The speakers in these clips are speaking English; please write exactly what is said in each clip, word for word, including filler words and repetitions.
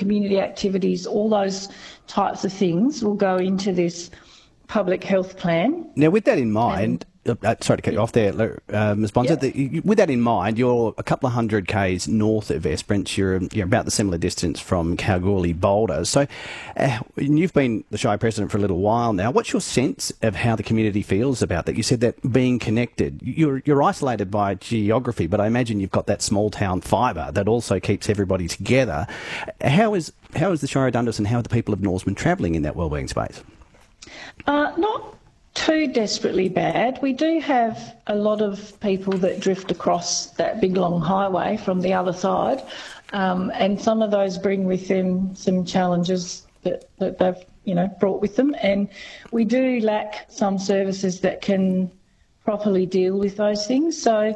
community activities, all those types of things will go into this public health plan. Now, with that in mind, um, uh, sorry to cut you off there, uh, Miz Bonza, yeah. the, with that in mind, you're a couple of hundred k's north of Esperance. You're, you're about the similar distance from Kalgoorlie Boulder. So uh, you've been the Shire President for a little while now. What's your sense of how the community feels about that? You said that being connected, you're, you're isolated by geography, but I imagine you've got that small town fibre that also keeps everybody together. How is, how is the Shire of Dundas and how are the people of Norseman travelling in that wellbeing space? Uh, not too desperately bad. We do have a lot of people that drift across that big long highway from the other side, um, and some of those bring with them some challenges that, that they've, you know, brought with them. And we do lack some services that can properly deal with those things. So,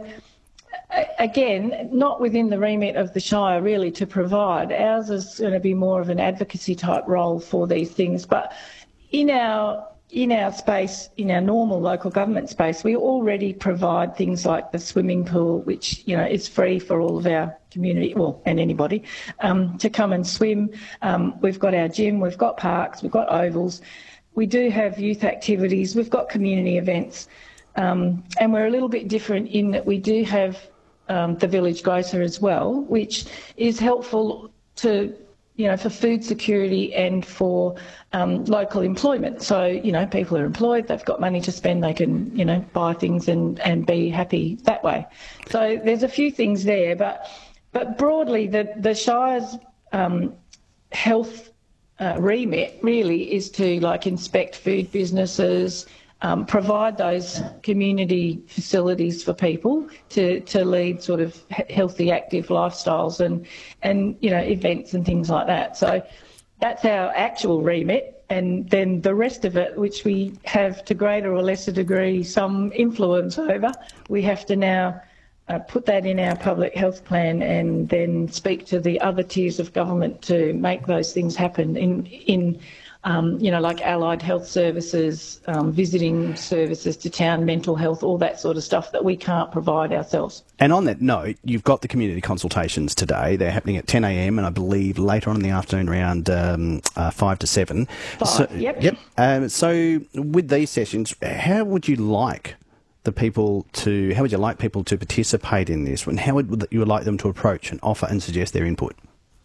again, not within the remit of the Shire really to provide. Ours is going to be more of an advocacy type role for these things, but in our in our space, in our normal local government space, we already provide things like the swimming pool, which, you know, is free for all of our community, well, and anybody, um, to come and swim. Um, we've got our gym, we've got parks, we've got ovals. We do have youth activities, we've got community events, um, and we're a little bit different in that we do have um, the village grocer as well, which is helpful to, you know, for food security and for um, local employment. So, you know, people are employed, they've got money to spend, they can, you know, buy things and, and be happy that way. So there's a few things there, but but broadly the, the Shire's um, health uh, remit really is to, like, inspect food businesses, Um, provide those community facilities for people to, to lead sort of healthy, active lifestyles and, and, you know, events and things like that. So that's our actual remit. And then the rest of it, which we have to greater or lesser degree some influence over, we have to now uh, put that in our public health plan and then speak to the other tiers of government to make those things happen in in Um, you know, like allied health services, um, visiting services to town, mental health, all that sort of stuff that we can't provide ourselves. And on that note, you've got the community consultations today. They're happening at ten a m and I believe later on in the afternoon around um, uh, five to seven. Five, so, yep. Yep. Um, so with these sessions, how would you like the people to, how would you like people to participate in this? And how would you like them to approach and offer and suggest their input?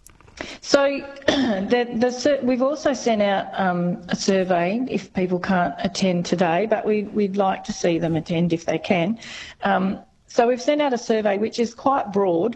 So the, the, we've also sent out um, a survey if people can't attend today, but we, we'd like to see them attend if they can. Um, so we've sent out a survey which is quite broad,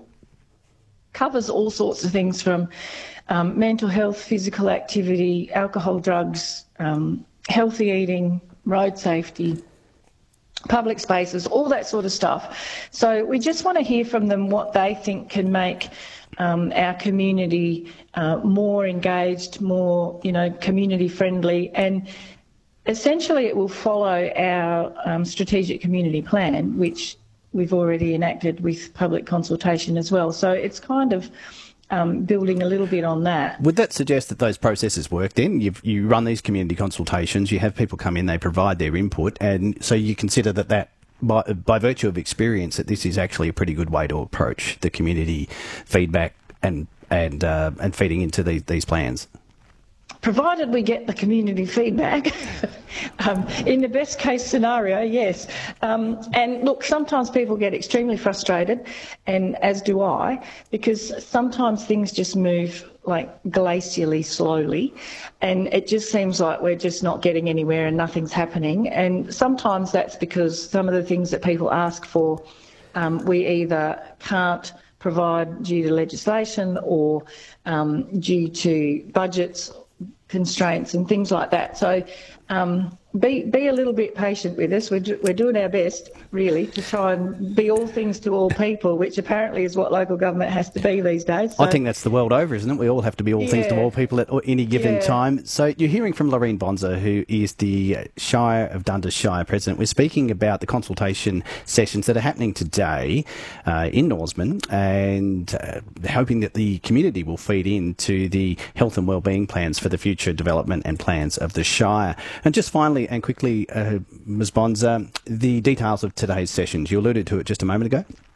covers all sorts of things from um, mental health, physical activity, alcohol, drugs, um, healthy eating, road safety, public spaces, all that sort of stuff. So we just want to hear from them what they think can make Um, our community uh, more engaged, more, you know, community friendly, and essentially it will follow our um, strategic community plan, which we've already enacted with public consultation as well. So it's kind of um, building a little bit on that. Would that suggest that those processes work then? You've, you run these community consultations, you have people come in, they provide their input, and so you consider that that By, by virtue of experience, that this is actually a pretty good way to approach the community feedback and and uh, and feeding into these these plans. Provided we get the community feedback, um, in the best case scenario, yes. Um, and look, sometimes people get extremely frustrated, and as do I, because sometimes things just move like glacially slowly, and it just seems like we're just not getting anywhere and nothing's happening. And sometimes that's because some of the things that people ask for, um, we either can't provide due to legislation or um, due to budgets constraints and things like that. So um, be be a little bit patient with us. We're, do, we're doing our best, really, to try and be all things to all people, which apparently is what local government has to be these days. So, I think that's the world over, isn't it? We all have to be all yeah. things to all people at any given yeah. time. So you're hearing from Loreen Bonza, who is the Shire of Dundas Shire President. We're speaking about the consultation sessions that are happening today uh, in Norseman, and uh, hoping that the community will feed into the health and wellbeing plans for the future development and plans of the Shire. And just finally and quickly, uh, Miz Bonza, the details of today's sessions, you alluded to it just a moment ago.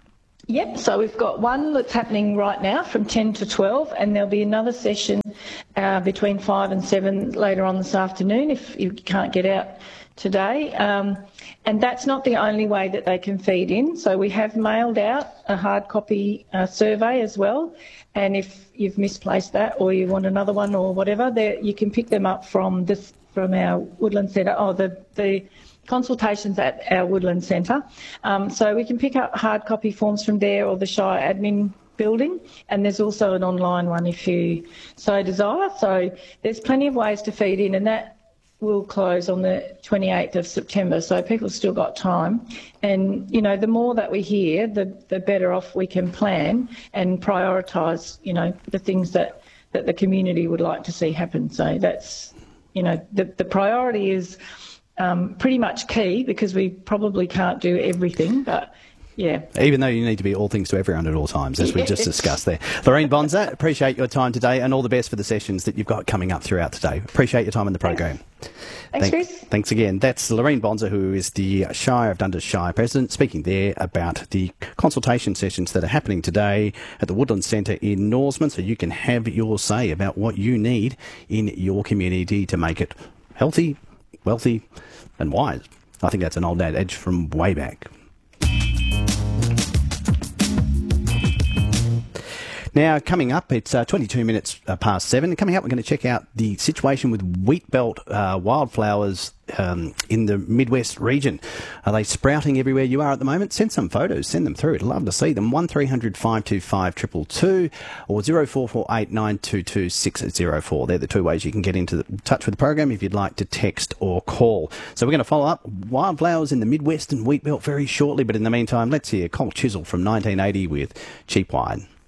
Yep, so we've got one that's happening right now from ten to twelve, and there'll be another session uh, between five and seven later on this afternoon if you can't get out today. Um, and that's not the only way that they can feed in. So we have mailed out a hard copy uh, survey as well, and if you've misplaced that or you want another one or whatever, there, you can pick them up from this from our Woodland Centre. Oh, the the consultations at our Woodland Centre. Um, so we can pick up hard copy forms from there or the Shire admin building, and there's also an online one if you so desire. So there's plenty of ways to feed in, and that will close on the twenty-eighth of September, so people have still got time. And, you know, the more that we hear, the, the better off we can plan and prioritise, you know, the things that, that the community would like to see happen. So that's, you know, the, the priority is Um, pretty much key, because we probably can't do everything, but yeah. Even though you need to be all things to everyone at all times, as we just discussed there. Lorraine Bonza, appreciate your time today, and all the best for the sessions that you've got coming up throughout today. Appreciate your time in the program. Thanks, Thank, Chris. Thanks again. That's Lorraine Bonza, who is the Shire of Dundas Shire President, speaking there about the consultation sessions that are happening today at the Woodland Centre in Norseman, so you can have your say about what you need in your community to make it healthy, wealthy and wise. I think that's an old adage from way back. Now, coming up, it's uh, twenty-two minutes uh, past seven. Coming up, we're going to check out the situation with wheat belt uh, wildflowers um, in the Midwest region. Are they sprouting everywhere you are at the moment? Send some photos. Send them through. I'd love to see them. one three hundred five two five two two two or zero four four eight nine two two six zero four. They're the two ways you can get into the, touch with the program if you'd like to text or call. So we're going to follow up wildflowers in the Midwest and wheat belt very shortly. But in the meantime, let's hear Cole Chisel from nineteen eighty with Cheap Wine.